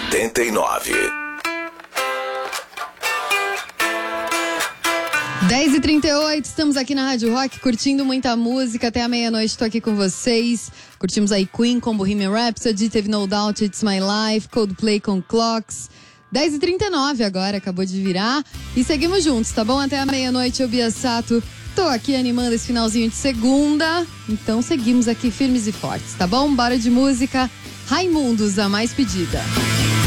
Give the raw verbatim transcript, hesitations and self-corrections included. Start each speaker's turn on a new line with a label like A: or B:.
A: oitenta e nove.
B: dez e trinta e oito, estamos aqui na Rádio Rock, curtindo muita música até a meia-noite. Estou aqui com vocês. Curtimos aí Queen com Bohemian Rhapsody, teve No Doubt, It's My Life, Coldplay com Clocks. dez e trinta e nove agora, acabou de virar. E seguimos juntos, tá bom? Até a meia-noite, eu, Bia Sato, tô aqui animando esse finalzinho de segunda. Então seguimos aqui firmes e fortes, tá bom? Bora de música. Raimundos, a mais pedida.